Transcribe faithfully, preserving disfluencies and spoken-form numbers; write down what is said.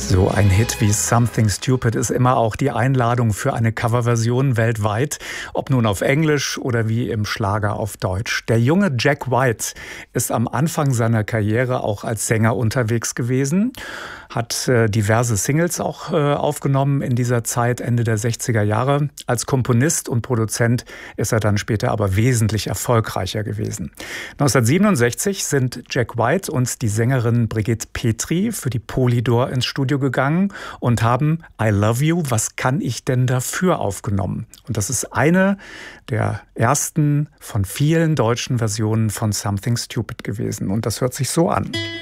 So ein Hit wie Something Stupid ist immer auch die Einladung für eine Coverversion weltweit, ob nun auf Englisch oder wie im Schlager auf Deutsch. Der junge Jack White ist am Anfang seiner Karriere auch als Sänger unterwegs gewesen, hat äh, diverse Singles auch äh, aufgenommen in dieser Zeit, Ende der sechziger Jahre. Als Komponist und Produzent ist er dann später aber wesentlich erfolgreicher gewesen. neunzehnhundertsiebenundsechzig sind Jack White und die Sängerin Brigitte Petri für die Polydor ins Studio gegangen und haben I Love You, was kann ich denn dafür aufgenommen. Und das ist eine der ersten von vielen deutschen Versionen von Something Stupid gewesen. Und das hört sich so an.